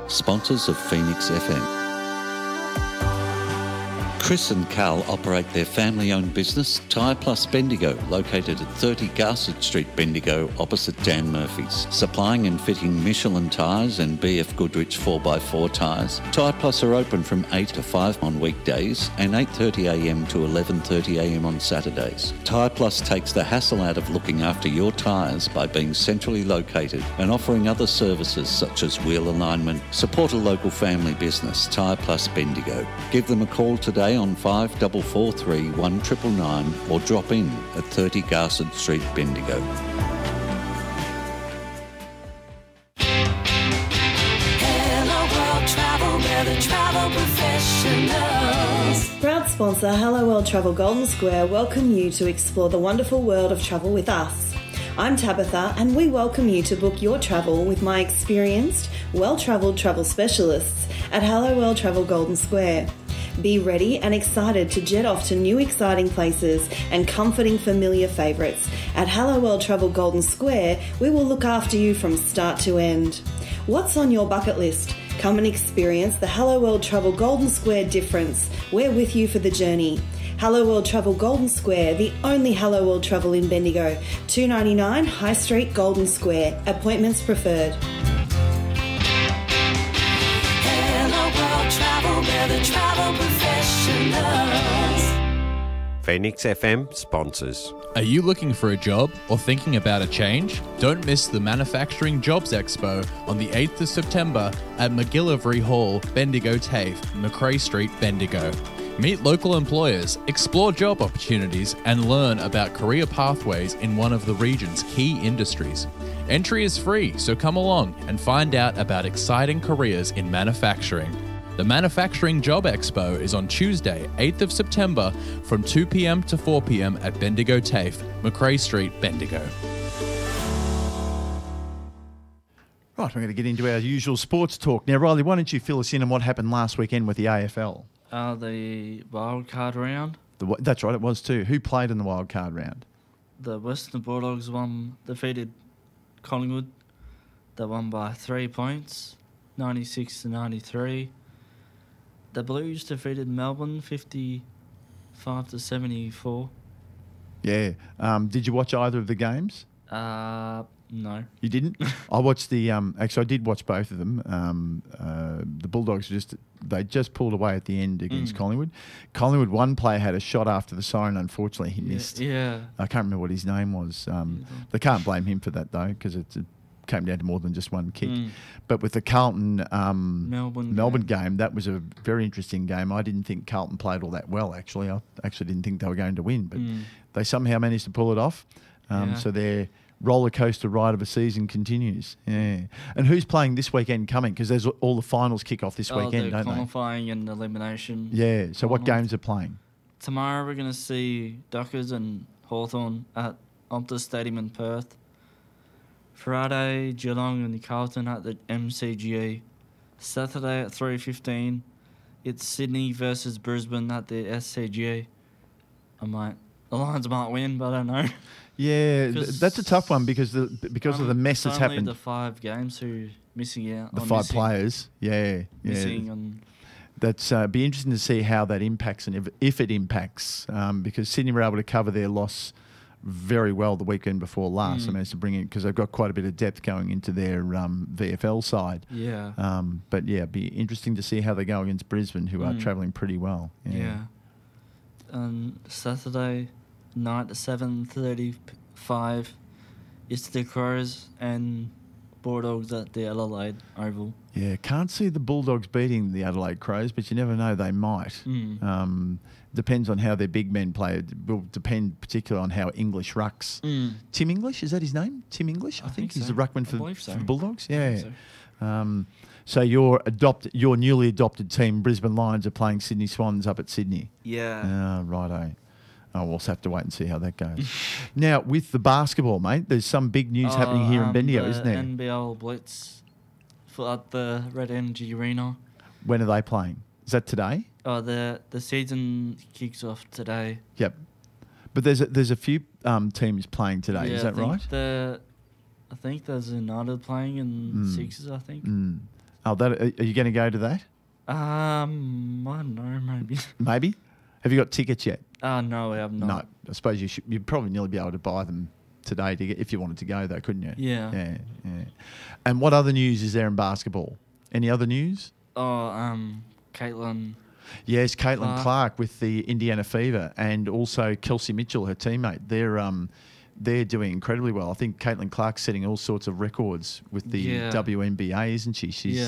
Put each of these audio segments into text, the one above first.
sponsors of Phoenix FM. Chris and Carl operate their family-owned business, Tyre Plus Bendigo, located at 30 Garsett Street, Bendigo, opposite Dan Murphy's. Supplying and fitting Michelin tyres and BF Goodrich 4x4 tyres. Tyre Plus are open from 8 to 5 on weekdays and 8:30am to 11:30am on Saturdays. Tyre Plus takes the hassle out of looking after your tyres by being centrally located and offering other services such as wheel alignment. Support a local family business, Tyre Plus Bendigo. Give them a call today on 5443 1999 or drop in at 30 Garsett Street, Bendigo. Hello World Travel, we're the travel professionals. Proud sponsor Hello World Travel Golden Square welcome you to explore the wonderful world of travel with us. I'm Tabitha and we welcome you to book your travel with my experienced, well-travelled travel specialists at Hello World Travel Golden Square. Be ready and excited to jet off to new exciting places and comforting familiar favourites. At Hello World Travel Golden Square, we will look after you from start to end. What's on your bucket list? Come and experience the Hello World Travel Golden Square difference. We're with you for the journey. Hello World Travel Golden Square, the only Hello World Travel in Bendigo. 299 High Street, Golden Square. Appointments preferred. We're the travel professionals. Phoenix FM sponsors. Are you looking for a job or thinking about a change? Don't miss the Manufacturing Jobs Expo on the 8th of September at McGillivray Hall, Bendigo TAFE, Macrae Street, Bendigo. Meet local employers, explore job opportunities, and learn about career pathways in one of the region's key industries. Entry is free, so come along and find out about exciting careers in manufacturing. The Manufacturing Job Expo is on Tuesday, 8th of September from 2 p.m. to 4 p.m. at Bendigo TAFE, Macrae Street, Bendigo. Right, we're going to get into our usual sports talk. Now, Riley, why don't you fill us in on what happened last weekend with the AFL? The wildcard round. That's right, it was too. Who played in the wildcard round? The Western Bulldogs defeated Collingwood. They won by 3 points, 96-93. The Blues defeated Melbourne 55-74. Yeah. Did you watch either of the games? No. You didn't? I watched the actually I did watch both of them. The Bulldogs just pulled away at the end against Collingwood. Collingwood, one player had a shot after the siren. Unfortunately, he missed. Yeah. I can't remember what his name was. They can't blame him for that though, because it came down to more than just one kick. But with the Carlton Melbourne game, that was a very interesting game. I didn't think Carlton played all that well, actually. I actually didn't think they were going to win, but they somehow managed to pull it off. So their roller coaster ride of a season continues. Yeah. And who's playing this weekend coming? Because there's all the finals kick off this weekend, don't they? Qualifying and elimination. Yeah. So what games are playing? Tomorrow we're going to see Dockers and Hawthorn at Optus Stadium in Perth. Friday, Geelong and Carlton at the MCG. Saturday at 3:15, it's Sydney versus Brisbane at the SCG. The Lions might win, but I don't know. Yeah, that's a tough one because of the mess that's happened. Only the 5 games who missing out. The 5 players, missing and. That's be interesting to see how that impacts and if it impacts because Sydney were able to cover their loss very well the weekend before last. I managed to bring in because they've got quite a bit of depth going into their VFL side. Yeah. But yeah, it'd be interesting to see how they go against Brisbane, who are travelling pretty well. Yeah. Saturday night at 7:35, it's the Crows and Bulldogs at the Adelaide Oval. Yeah, can't see the Bulldogs beating the Adelaide Crows, but you never know, they might. Depends on how their big men play. It will depend particularly on how English rucks. Tim English, is that his name? Tim English? I think he's so. the ruckman for the Bulldogs. Yeah. So. So your newly adopted team, Brisbane Lions, are playing Sydney Swans up at Sydney. Yeah. Righto. Oh, we'll have to wait and see how that goes. Now, with the basketball, mate, there's some big news happening here in Bendigo, isn't there? NBL Blitz at the Red Energy Arena. When are they playing? Is that today? Oh, the season kicks off today. Yep. But there's a few teams playing today. Yeah, is that right? I think there's United playing and Sixers, I think. Oh, that are you going to go to that? I don't know, maybe. Maybe. Have you got tickets yet? No, we have not. No. I suppose you'd probably nearly be able to buy them today to get, if you wanted to go, though, couldn't you? Yeah. Yeah. And what other news is there in basketball? Any other news? Caitlin. Yes, Caitlin Clark with the Indiana Fever, and also Kelsey Mitchell, her teammate. They're doing incredibly well. I think Caitlin Clark's setting all sorts of records with the WNBA, isn't she? She's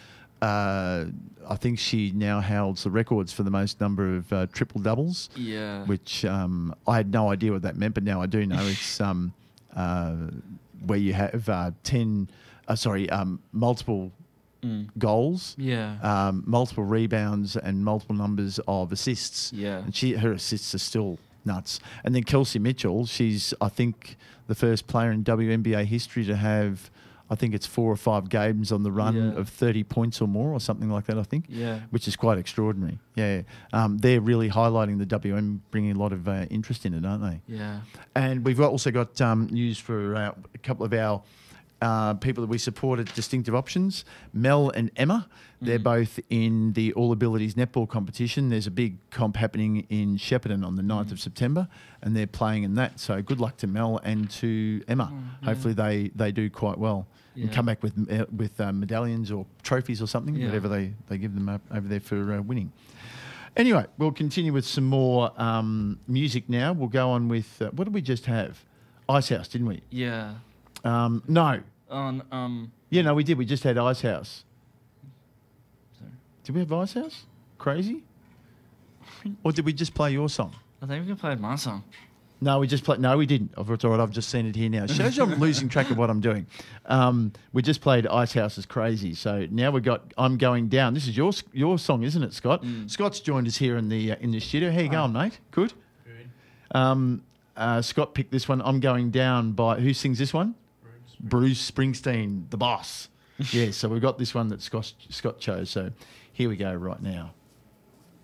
I think she now holds the records for the most number of triple doubles. Yeah. Which I had no idea what that meant, but now I do know. It's where you have multiple goals, multiple rebounds, and multiple numbers of assists. Yeah. And her assists are still nuts. And then Kelsey Mitchell, she's, I think, the first player in WNBA history to have, I think it's 4 or 5 games on the run of 30 points or more, or something like that, I think. Yeah. Which is quite extraordinary. Yeah. They're really highlighting the WM, bringing a lot of interest in it, aren't they? Yeah. And we've also got news for a couple of our people that we support at Distinctive Options, Mel and Emma. They're both in the All Abilities netball competition. There's a big comp happening in Shepparton on the 9th of September, and they're playing in that. So good luck to Mel and to Emma. Hopefully they do quite well and come back with medallions or trophies or something, whatever they give them over there for winning. Anyway, we'll continue with some more music now. We'll go on with, what did we just have? Icehouse, didn't we? Yeah. No. Yeah, no, we did. We just had Icehouse. Sorry. Did we have Icehouse? Crazy? Or did we just play your song? I think we played my song. No, we just played. No, we didn't. It's all right. I've just seen it here now. It shows you I'm losing track of what I'm doing. We just played Icehouse is Crazy. So now we've got I'm Going Down. This is your song, isn't it, Scott? Scott's joined us here in the studio. How you going, mate? Good? Good. Scott picked this one, I'm Going Down, by, who sings this one? Bruce Springsteen, the boss. Yeah, so we've got this one that Scott chose. So here we go right now.